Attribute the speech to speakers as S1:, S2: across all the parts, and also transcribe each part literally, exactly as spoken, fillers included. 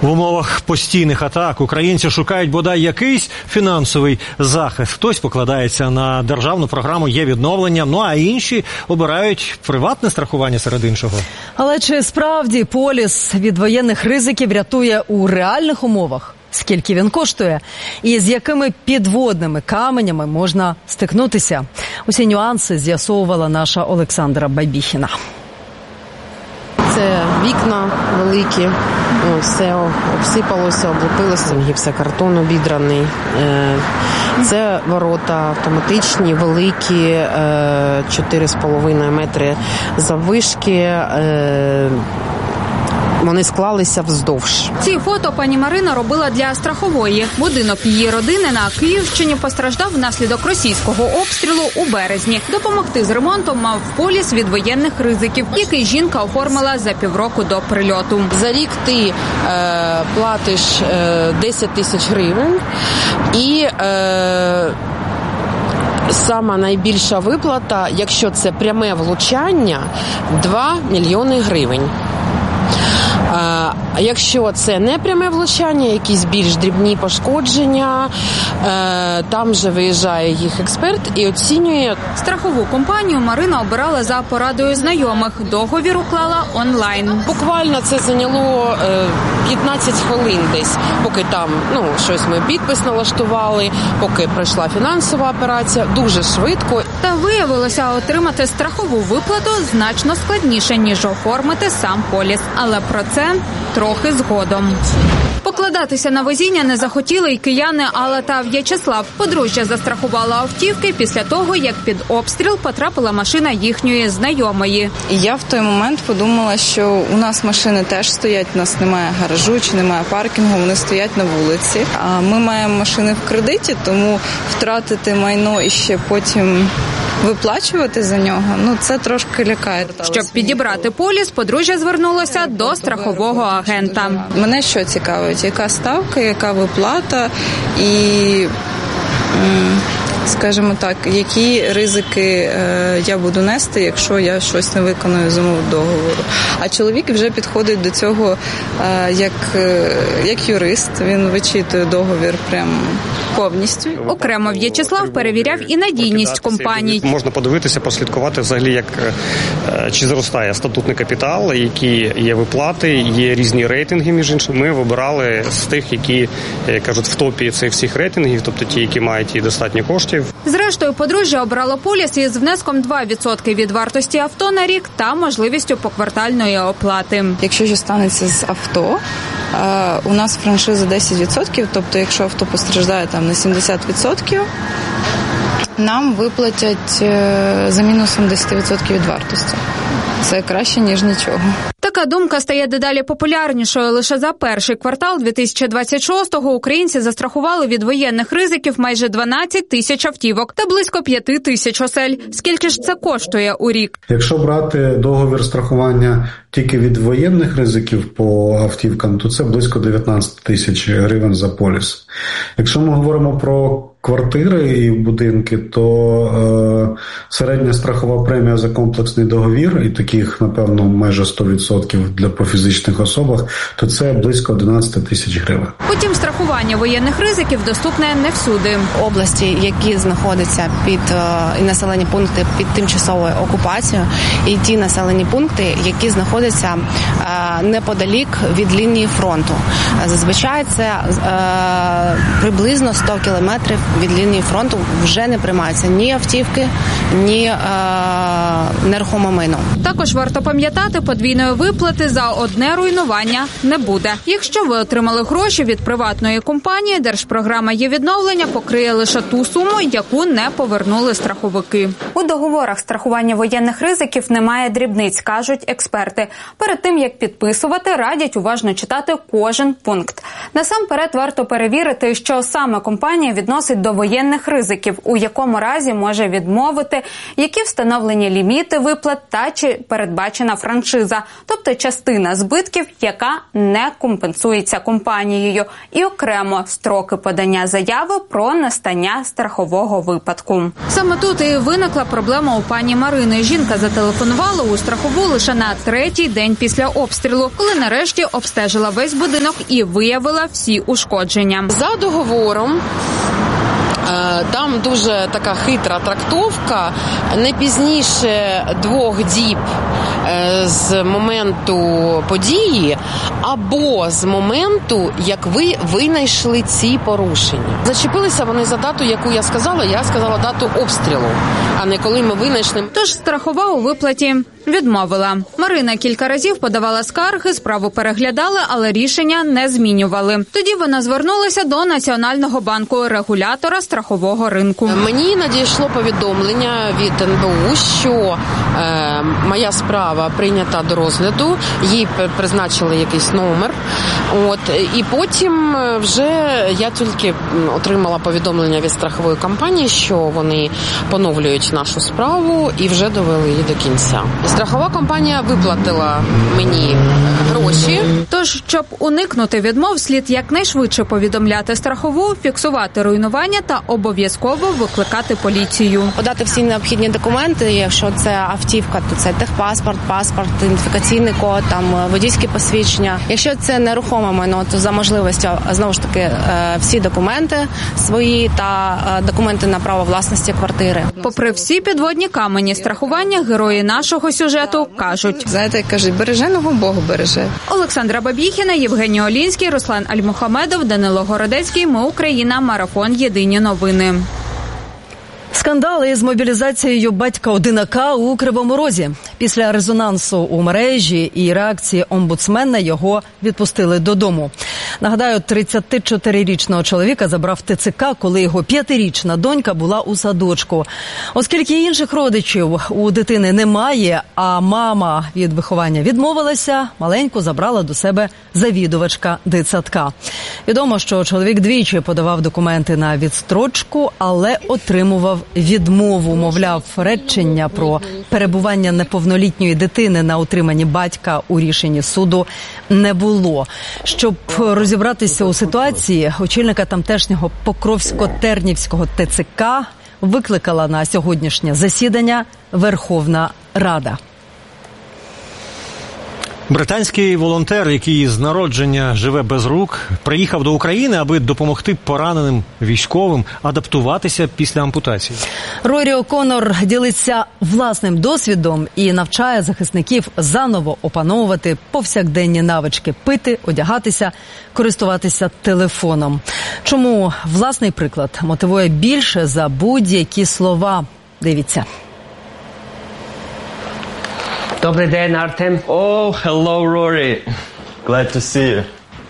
S1: В умовах постійних атак українці шукають бодай якийсь фінансовий захист. Хтось покладається на державну програму «Є відновлення», ну а інші обирають приватне страхування серед іншого.
S2: Але чи справді поліс від воєнних ризиків рятує у реальних умовах? Скільки він коштує? І з якими підводними каменями можна стикнутися? Усі нюанси з'ясовувала наша Олександра Байбіхіна.
S3: Це вікна великі, все обсипалося, облупилося, гіпсокартон обідраний. Це ворота автоматичні, великі, чотири з половиною метри заввишки. Вони склалися вздовж.
S4: Ці фото пані Марина робила для страхової. Будинок її родини на Київщині постраждав внаслідок російського обстрілу у березні. Допомогти з ремонтом мав поліс від воєнних ризиків, який жінка оформила за півроку до прильоту.
S3: За рік ти е, платиш е, десять тисяч гривень і е, сама найбільша виплата, якщо це пряме влучання, два мільйони гривень. А якщо це не пряме влучання, якісь більш дрібні пошкодження, там же виїжджає їх експерт і оцінює.
S4: Страхову компанію Марина обирала за порадою знайомих. Договір уклала онлайн.
S3: Буквально це зайняло п'ятнадцять хвилин десь, поки там ну щось ми підпис налаштували, поки пройшла фінансова операція. Дуже швидко.
S4: Та виявилося, отримати страхову виплату значно складніше, ніж оформити сам поліс. Але про це трохи згодом. Покладатися на везіння не захотіли й кияни Алла та В'ячеслав. Подружжя застрахувало автівки після того, як під обстріл потрапила машина їхньої знайомої.
S5: І я в той момент подумала, що у нас машини теж стоять, у нас немає гаражу чи немає паркінгу, вони стоять на вулиці. А ми маємо машини в кредиті, тому втратити майно і ще потім виплачувати за нього, ну це трошки лякає.
S4: Щоб підібрати поліс, подружжя звернулося до страхового агента.
S5: Мене що цікавить, яка ставка, яка виплата і, скажімо так, які ризики я буду нести, якщо я щось не виконую з умов договору. А чоловік вже підходить до цього як, як юрист, він вичитує договір прямо повністю.
S4: Окремо В'ячеслав перевіряв і надійність компаній.
S6: Можна подивитися, послідкувати взагалі, як чи зростає статутний капітал, які є виплати, є різні рейтинги, між іншим. Ми вибирали з тих, які, кажуть, в топі цих всіх рейтингів, тобто ті, які мають і достатньо коштів.
S4: Зрештою, подружжя обрало поліс із внеском два відсотки від вартості авто на рік та можливістю поквартальної оплати.
S5: Якщо що станеться з авто, у нас франшиза десять відсотків, тобто якщо авто постраждає там на сімдесят відсотків, нам виплатять за мінусом десять відсотків від вартості. Це краще, ніж нічого.
S4: Така думка стає дедалі популярнішою. Лише за перший квартал дві тисячі двадцять шостого українці застрахували від воєнних ризиків майже дванадцять тисяч автівок та близько п'яти тисяч осель. Скільки ж це коштує у рік?
S7: Якщо брати договір страхування тільки від воєнних ризиків по автівкам, то це близько дев'ятнадцять тисяч гривень за поліс. Якщо ми говоримо про квартири і будинки, то е, середня страхова премія за комплексний договір, і таких, напевно, майже сто відсотків для по фізичних особах, то це близько одинадцять тисяч гривень.
S4: Потім страхування воєнних ризиків доступне не всюди.
S8: Області, які знаходяться під і населені пункти під тимчасовою окупацією, і ті населені пункти, які знаходяться е, неподалік від лінії фронту. Зазвичай це е, приблизно сто кілометрів від лінії фронту вже не приймаються ні автівки, ні е, нерухоме майно.
S4: Також варто пам'ятати, подвійної виплати за одне руйнування не буде. Якщо ви отримали гроші від приватної компанії, держпрограма «Є відновлення» покриє лише ту суму, яку не повернули страховики. У договорах страхування воєнних ризиків немає дрібниць, кажуть експерти. Перед тим, як підписувати, радять уважно читати кожен пункт. Насамперед варто перевірити, що саме компанія відносить до воєнних ризиків, у якому разі може відмовити, які встановлені ліміти виплат та чи передбачена франшиза. тобто частина збитків, яка не компенсується компанією, і окремо строки подання заяви про настання страхового випадку. Саме тут і виникла проблема у пані Марини. Жінка зателефонувала у страхову лише на третій день після обстрілу, коли нарешті обстежила весь будинок і виявила всі ушкодження.
S3: За договором там дуже така хитра трактовка. Не пізніше двох діб з моменту події або з моменту, як ви винайшли ці порушення. Зачепилися вони за дату, яку я сказала. Я сказала дату обстрілу, а не коли ми винайшли.
S4: Тож страхова у виплаті відмовила. Марина кілька разів подавала скарги, справу переглядали, але рішення не змінювали. Тоді вона звернулася до Національного банку, регулятора страхового ринку.
S3: Мені надійшло повідомлення від ен бе у, що е, моя справа прийнята до розгляду, їй призначили якийсь номер. От, і потім вже я тільки отримала повідомлення від страхової компанії, що вони поновлюють нашу справу і вже довели її до кінця. Страхова компанія виплатила мені гроші.
S4: Тож, щоб уникнути відмов, слід якнайшвидше повідомляти страхову, фіксувати руйнування та обов'язково викликати поліцію.
S8: Подати всі необхідні документи, якщо це автівка, то це техпаспорт, паспорт, ідентифікаційний код, там водійське посвідчення. Якщо це нерухоме майно, то за можливістю, знову ж таки, всі документи свої та документи на право власності квартири.
S4: Попри всі підводні камені страхування, герої нашого сюжету кажуть.
S5: Знаєте, як кажуть, береженого Бог береже.
S4: Олександра Бабіхіна, Євгеній Олінський, Руслан Альмухамедов, Данило Городецький. Ми Україна. Марафон. Єдині новини.
S2: Скандали із мобілізацією батька-одинака у Кривому Розі. Після резонансу у мережі і реакції омбудсмена його відпустили додому. Нагадаю, тридцятичотирирічного чоловіка забрав те це ка, коли його п'ятирічна донька була у садочку. Оскільки інших родичів у дитини немає, а мама від виховання відмовилася, маленьку забрала до себе завідувачка дитсадка. Відомо, що чоловік двічі подавав документи на відстрочку, але отримував відмову. Мовляв, речення про перебування неповнолітньої дитини на утриманні батька у рішенні суду не було. Щоб розібратися у ситуації, очільника тамтешнього Покровсько-Тернівського те це ка викликала на сьогоднішнє засідання Верховна Рада.
S1: Британський волонтер, який з народження живе без рук, приїхав до України, аби допомогти пораненим військовим адаптуватися після ампутації.
S2: Рорі О'Коннор ділиться власним досвідом і навчає захисників заново опановувати повсякденні навички – пити, одягатися, користуватися телефоном. Чому власний приклад мотивує більше за будь-які слова? Дивіться.
S9: Добрий день, Артем.
S10: Oh, hello, Rory. Glad to see you.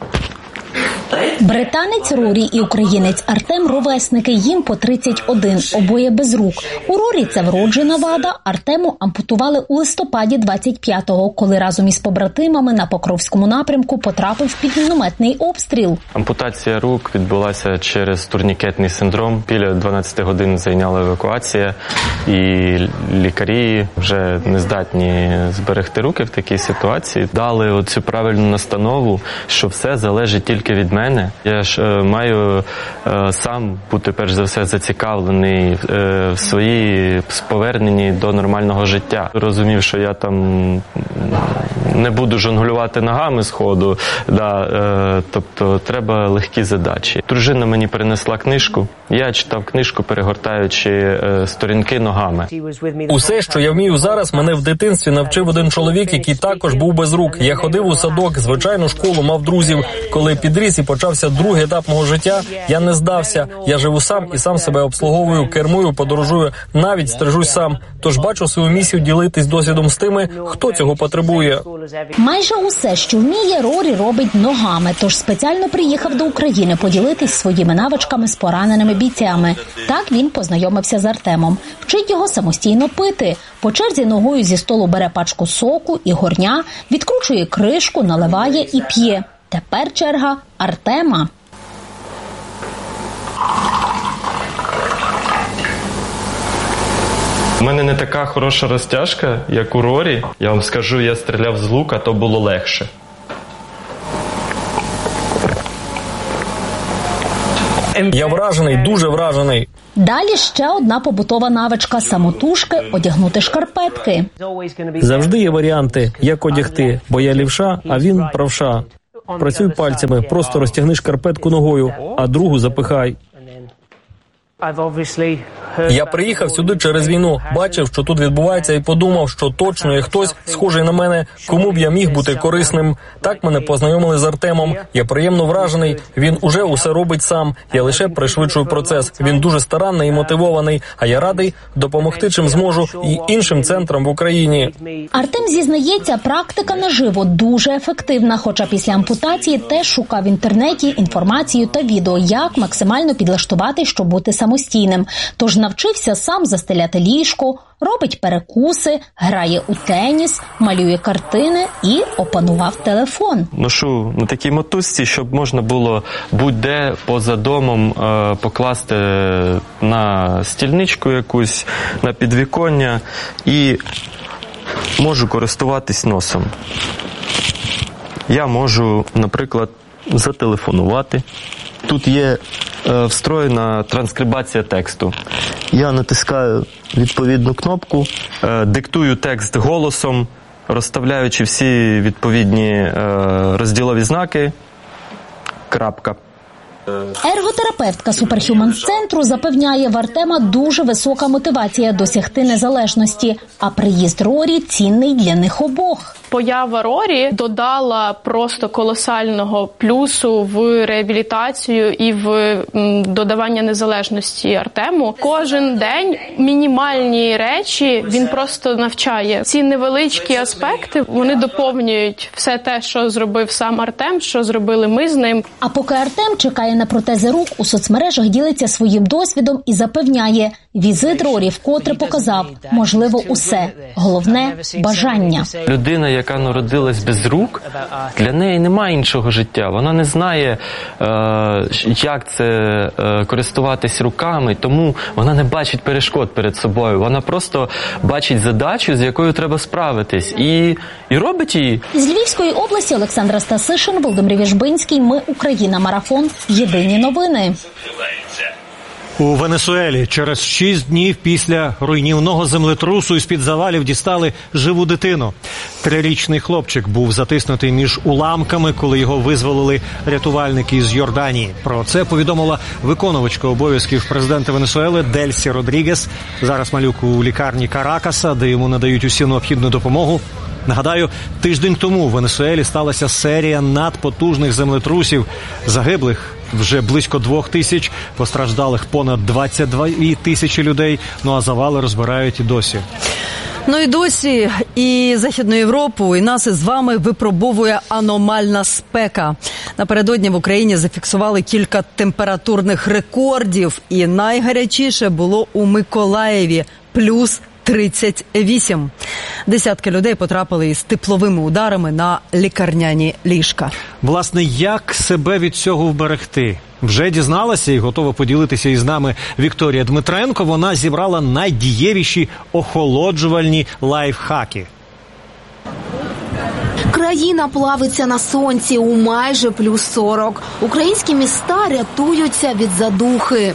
S11: Британець Рорі і українець Артем – ровесники, їм по тридцять один, обоє без рук. У Рорі це вроджена вада, Артему ампутували у листопаді двадцять п'ятого, коли разом із побратимами на Покровському напрямку потрапив під мінометний обстріл.
S10: Ампутація рук відбулася через турнікетний синдром. Біля дванадцяти годин зайняла евакуація, і лікарі вже не здатні зберегти руки в такій ситуації. Дали оцю правильну настанову, що все залежить тільки від мене. Я ж е, маю е, сам бути, перш за все, зацікавлений е, в своїй поверненні до нормального життя. Розумів, що я там не буду жонглювати ногами з ходу, да, е, тобто треба легкі задачі. Дружина мені принесла книжку, я читав книжку, перегортаючи е, сторінки ногами.
S12: Усе, що я вмію зараз, мене в дитинстві навчив один чоловік, який також був без рук. Я ходив у садок, звичайну школу, мав друзів. Коли підріс і почався другий етап мого життя, я не здався. Я живу сам і сам себе обслуговую, кермую, подорожую, навіть стрижусь сам. Тож бачу свою місію ділитись досвідом з тими, хто цього потребує.
S11: Майже усе, що вміє, Рорі робить ногами, тож спеціально приїхав до України поділитись своїми навичками з пораненими бійцями. Так він познайомився з Артемом. Вчить його самостійно пити. По черзі ногою зі столу бере пачку соку і горня, відкручує кришку, наливає і п'є. Тепер черга Артема.
S10: У мене не така хороша розтяжка, як у Рорі. Я вам скажу, я стріляв з лука, то було легше.
S12: Я вражений, дуже вражений.
S11: Далі ще одна побутова навичка – самотужки одягнути шкарпетки.
S12: Завжди є варіанти, як одягти, бо я лівша, а він правша. Працюй пальцями, просто розтягни шкарпетку ногою, а другу запихай. Я приїхав сюди через війну, бачив, що тут відбувається, і подумав, що точно є хтось, схожий на мене, кому б я міг бути корисним. Так мене познайомили з Артемом. Я приємно вражений, він уже усе робить сам. Я лише пришвидшую процес. Він дуже старанний і мотивований, а я радий допомогти чим зможу і іншим центрам в Україні.
S11: Артем зізнається, практика наживо дуже ефективна, хоча після ампутації теж шукав в інтернеті інформацію та відео, як максимально підлаштувати, щоб бути самостійним. Тож навчився сам застеляти ліжко, робить перекуси, грає у теніс, малює картини і опанував телефон.
S10: Ношу на такій мотузці, щоб можна було будь-де поза домом е, покласти на стільничку якусь, на підвіконня і можу користуватись носом. Я можу, наприклад, зателефонувати. Тут є е, встроєна транскрибація тексту. Я натискаю відповідну кнопку, е, диктую текст голосом, розставляючи всі відповідні е, розділові знаки. Крапка.
S11: Ерготерапевтка Superhumans-центру запевняє, в Артема дуже висока мотивація досягти незалежності, а приїзд Рорі цінний для них обох.
S13: Поява Рорі додала просто колосального плюсу в реабілітацію і в додавання незалежності Артему. Кожен день мінімальні речі він просто навчає. Ці невеличкі аспекти, вони доповнюють все те, що зробив сам Артем, що зробили ми з ним.
S11: А поки Артем чекає на протези рук, у соцмережах ділиться своїм досвідом і запевняє, візит Рорі вкотре показав, можливо усе. Головне – бажання.
S10: Людина, яка народилась без рук, для неї немає іншого життя. Вона не знає, е, як це е, користуватись руками, тому вона не бачить перешкод перед собою. Вона просто бачить задачу, з якою треба справитись, і, і робить її.
S11: З Львівської області Олександра Стасишин, Володимир Віжбинський. Ми Україна. Марафон. Єдині новини.
S1: У Венесуелі через шість днів після руйнівного землетрусу із-під завалів дістали живу дитину. Трирічний хлопчик був затиснутий між уламками, коли його визволили рятувальники із Йорданії. Про це повідомила виконувачка обов'язків президента Венесуели Дельсі Родрігес. Зараз малюк у лікарні Каракаса, де йому надають усю необхідну допомогу. Нагадаю, тиждень тому в Венесуелі сталася серія надпотужних землетрусів. Загиблих вже близько двох тисяч, постраждалих понад двадцять дві тисячі людей, ну а завали розбирають і досі.
S2: Ну і досі і Західну Європу, і нас із вами випробовує аномальна спека. Напередодні в Україні зафіксували кілька температурних рекордів, і найгарячіше було у Миколаєві – плюс тридцять вісім. Десятки людей потрапили із тепловими ударами на лікарняні ліжка.
S1: Власне, як себе від цього вберегти? Вже дізналася і готова поділитися із нами Вікторія Дмитренко. Вона зібрала найдієвіші охолоджувальні лайфхаки.
S14: Країна плавиться на сонці у майже плюс сорок. Українські міста рятуються від задухи.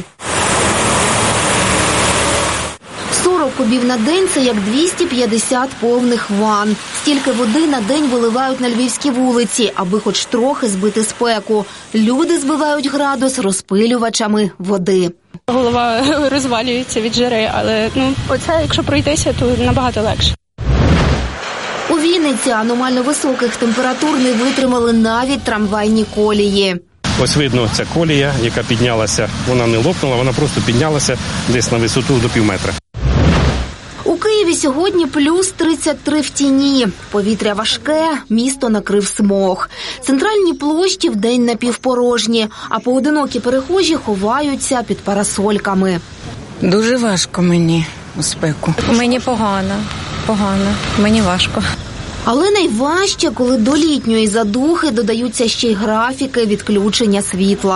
S14: сорок кубів на день – це як двісті п'ятдесят повних ванн. Стільки води на день виливають на львівські вулиці, аби хоч трохи збити спеку. Люди збивають градус розпилювачами води.
S13: Голова розвалюється від жари, але ну, оце, якщо пройтися, то набагато легше.
S14: У Вінниці аномально високих температур не витримали навіть трамвайні колії.
S6: Ось видно, ця колія, яка піднялася, вона не лопнула, вона просто піднялася десь на висоту до пів метра.
S14: У Києві сьогодні плюс тридцять три в тіні. Повітря важке, місто накрив смог. Центральні площі вдень напівпорожні, а поодинокі перехожі ховаються під парасольками.
S15: Дуже важко мені у спеку.
S16: Мені погано, погано, мені важко.
S14: Але найважче, коли до літньої задухи додаються ще й графіки відключення світла.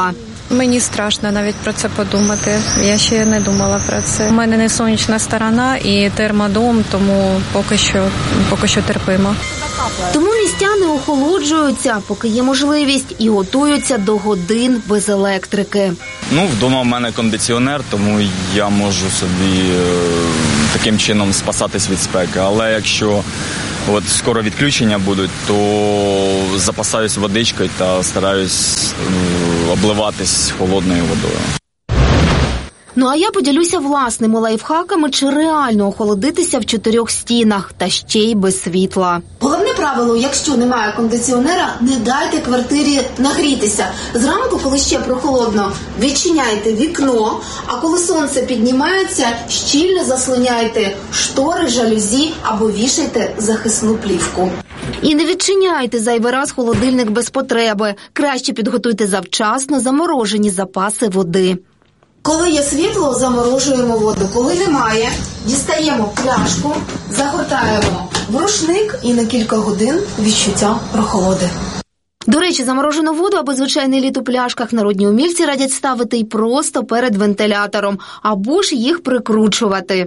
S16: Мені страшно навіть про це подумати. Я ще не думала про це. У мене не сонячна сторона і термодом, тому поки що, поки що терпимо.
S14: Тому містяни охолоджуються, поки є можливість, і готуються до годин без електрики.
S17: Ну, вдома в мене кондиціонер, тому я можу собі е, таким чином спасатись від спеки. Але якщо от скоро відключення будуть, то запасаюсь водичкою та стараюсь е, обливатись холодною водою.
S14: Ну а я поділюся власними лайфхаками, чи реально охолодитися в чотирьох стінах, та ще й без світла.
S18: Головне правило, якщо немає кондиціонера, не дайте квартирі нагрітися. Зранку, коли ще прохолодно, відчиняйте вікно, а коли сонце піднімається, щільно заслоняйте штори, жалюзі або вішайте захисну плівку.
S14: І не відчиняйте зайвий раз холодильник без потреби. Краще підготуйте завчасно заморожені запаси води.
S18: Коли є світло, заморожуємо воду. Коли немає, дістаємо пляшку, загортаємо в рушник і на кілька годин відчуття прохолоди.
S14: До речі, заморожену воду або звичайний лід у пляшках народні умільці радять ставити й просто перед вентилятором, або ж їх прикручувати.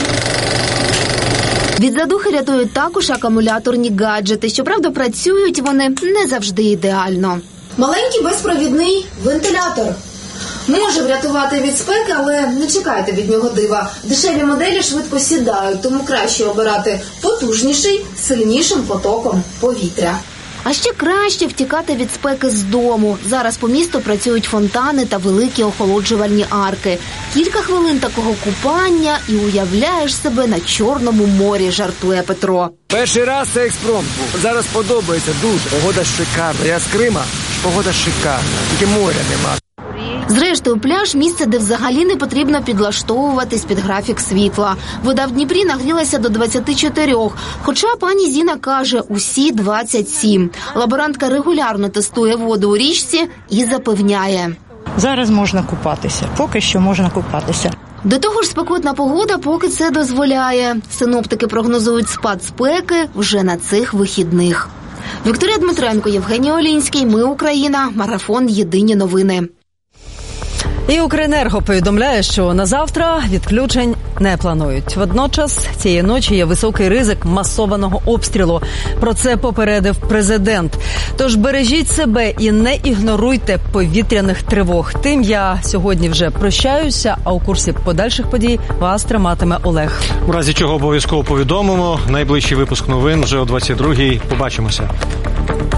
S14: Від задухи рятують також акумуляторні гаджети. Щоправда, працюють вони не завжди ідеально.
S18: Маленький безпровідний вентилятор може врятувати від спеки, але не чекайте від нього дива. Дешеві моделі швидко сідають, тому краще обирати потужніший, сильнішим потоком повітря.
S14: А ще краще втікати від спеки з дому. Зараз по місту працюють фонтани та великі охолоджувальні арки. Кілька хвилин такого купання і уявляєш себе на Чорному морі, жартує Петро.
S19: Перший раз це експромт. Зараз подобається дуже. Погода шикарна. Я з Крима, погода шикарна. Тільки моря нема.
S14: Зрештою, пляж – місце, де взагалі не потрібно підлаштовуватись під графік світла. Вода в Дніпрі нагрілася до двадцяти чотирьох, хоча пані Зіна каже, усі двадцять сім. Лаборантка регулярно тестує воду у річці і запевняє.
S20: Зараз можна купатися, поки що можна купатися.
S14: До того ж, спекотна погода поки це дозволяє. Синоптики прогнозують спад спеки вже на цих вихідних. Вікторія Дмитренко, Євгеній Олінський. Ми Україна. Марафон. Єдині новини.
S2: І Укренерго повідомляє, що на завтра відключень не планують. Водночас цієї ночі є високий ризик масованого обстрілу. Про це попередив президент. Тож бережіть себе і не ігноруйте повітряних тривог. Тим я сьогодні вже прощаюся, а у курсі подальших подій вас триматиме Олег.
S1: У разі чого обов'язково повідомимо. Найближчий випуск новин вже о двадцять другій. Побачимося.